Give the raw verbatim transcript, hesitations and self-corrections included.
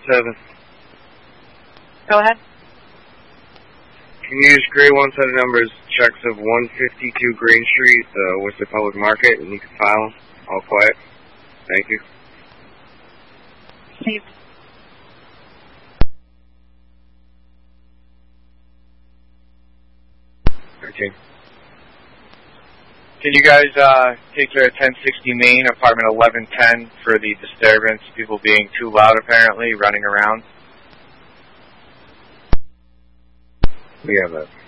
seven. Go ahead. Can you just create one set of numbers, checks of one fifty-two Green Street, uh, Worcester Public Market, and you can file. All quiet. Thank you. Steve. thirteen. Can you guys uh, take care of ten sixty Main, apartment eleven ten, for the disturbance, people being too loud apparently, running around? We have that.